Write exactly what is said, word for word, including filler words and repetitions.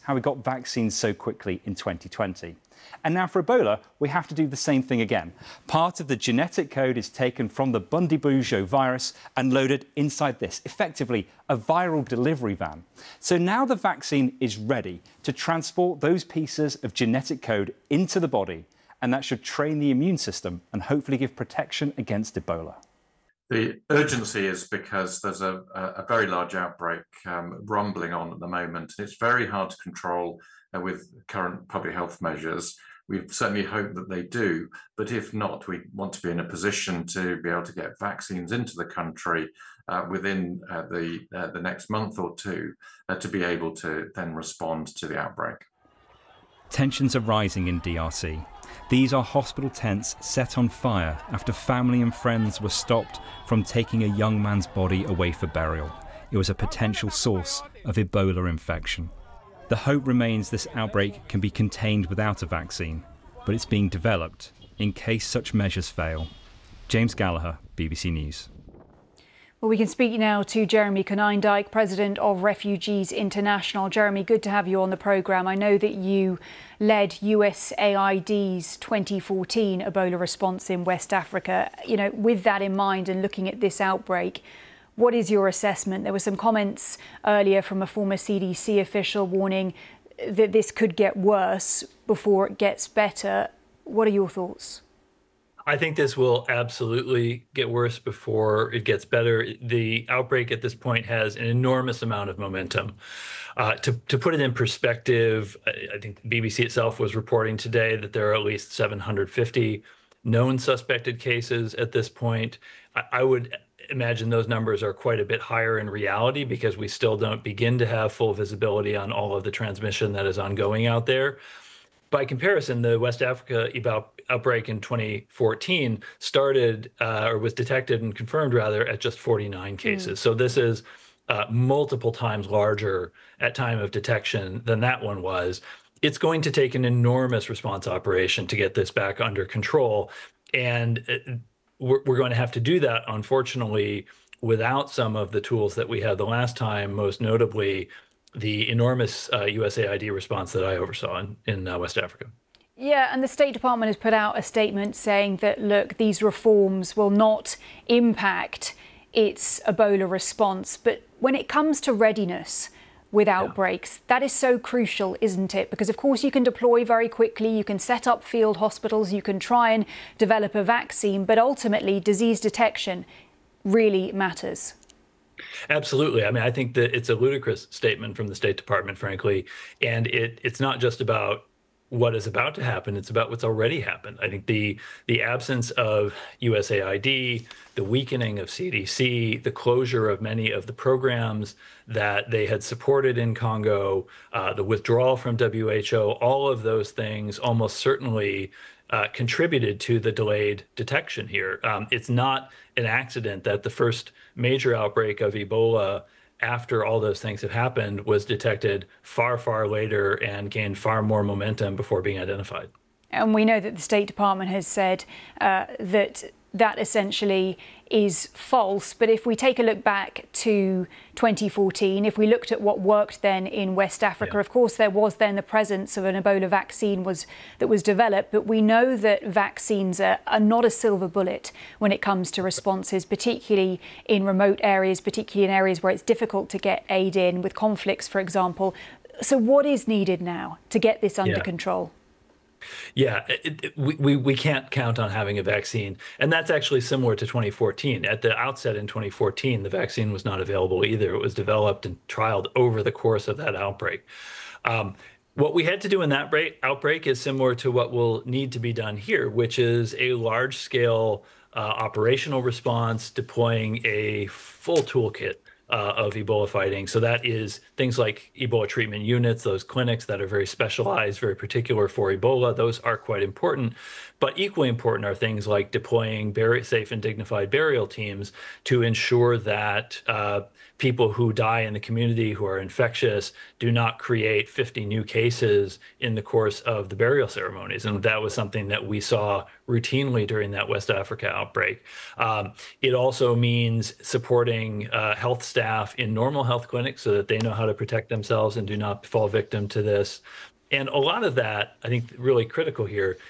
how we got vaccines so quickly in twenty twenty. And now for Ebola, we have to do the same thing again. Part of the genetic code is taken from the Bundibugyo virus and loaded inside this, effectively a viral delivery van. So now the vaccine is ready to transport those pieces of genetic code into the body, and that should train the immune system and hopefully give protection against Ebola. The urgency is because there's a, a very large outbreak um, rumbling on at the moment. It's very hard to control uh, with current public health measures. We certainly hope that they do, but if not, we want to be in a position to be able to get vaccines into the country uh, within uh, the, uh, the next month or two uh, to be able to then respond to the outbreak. Tensions are rising in D R C. These are hospital tents set on fire after family and friends were stopped from taking a young man's body away for burial. It was a potential source of Ebola infection. The hope remains this outbreak can be contained without a vaccine, but it's being developed in case such measures fail. James Gallagher, B B C News. Well, we can speak now to Jeremy Konyndyk, President of Refugees International. Jeremy, good to have you on the programme. I know that you led U S A I D's twenty fourteen Ebola response in West Africa. You know, with that in mind and looking at this outbreak, what is your assessment? There were some comments earlier from a former C D C official warning that this could get worse before it gets better. What are your thoughts? I think this will absolutely get worse before it gets better. The outbreak at this point has an enormous amount of momentum. Uh, to, to put it in perspective, I, I think the B B C itself was reporting today that there are at least seven hundred fifty known suspected cases at this point. I, I would imagine those numbers are quite a bit higher in reality because we still don't begin to have full visibility on all of the transmission that is ongoing out there. By comparison, the West Africa outbreak in twenty fourteen started uh, or was detected and confirmed rather at just forty-nine cases. Mm. So this is uh, multiple times larger at time of detection than that one was. It's going to take an enormous response operation to get this back under control. And it, we're, we're going to have to do that, unfortunately, without some of the tools that we had the last time, most notably the enormous uh, U S A I D response that I oversaw in, in uh, West Africa. Yeah, and the State Department has put out a statement saying that, look, these reforms will not impact its Ebola response. But when it comes to readiness with outbreaks, yeah. that is so crucial, isn't it? Because, of course, you can deploy very quickly, you can set up field hospitals, you can try and develop a vaccine, but ultimately disease detection really matters. Absolutely. I mean, I think that it's a ludicrous statement from the State Department, frankly, and it it's not just about what is about to happen, it's about what's already happened. I think the the absence of U S A I D, the weakening of C D C, the closure of many of the programs that they had supported in Congo, uh, the withdrawal from W H O, all of those things almost certainly Uh, contributed to the delayed detection here. Um, it's not an accident that the first major outbreak of Ebola after all those things have happened was detected far, far later and gained far more momentum before being identified. And we know that the State Department has said uh, that that essentially is false. But if we take a look back to twenty fourteen, if we looked at what worked then in West Africa, yeah. of course, there was then the presence of an Ebola vaccine was that was developed. But we know that vaccines are, are not a silver bullet when it comes to responses, particularly in remote areas, particularly in areas where it's difficult to get aid in with conflicts, for example. So what is needed now to get this under yeah. control? Yeah, it, it, we, we, we can't count on having a vaccine. And that's actually similar to twenty fourteen. At the outset in twenty fourteen, the vaccine was not available either. It was developed and trialed over the course of that outbreak. Um, what we had to do in that break, outbreak is similar to what will need to be done here, which is a large-scale uh, operational response, deploying a full toolkit Uh, of Ebola fighting. So that is things like Ebola treatment units, those clinics that are very specialized, very particular for Ebola. Those are quite important. But equally important are things like deploying very safe and dignified burial teams to ensure that uh, people who die in the community who are infectious do not create fifty new cases in the course of the burial ceremonies. And that was something that we saw routinely during that West Africa outbreak. Um, it also means supporting uh, health staff staff in normal health clinics so that they know how to protect themselves and do not fall victim to this. And a lot of that, I think really critical here,